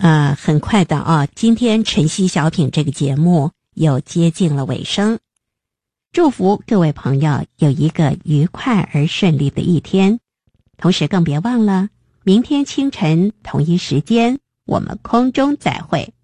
很快的啊，今天晨曦小品这个节目又接近了尾声。祝福各位朋友有一个愉快而顺利的一天，同时更别忘了，明天清晨同一时间我们空中再会。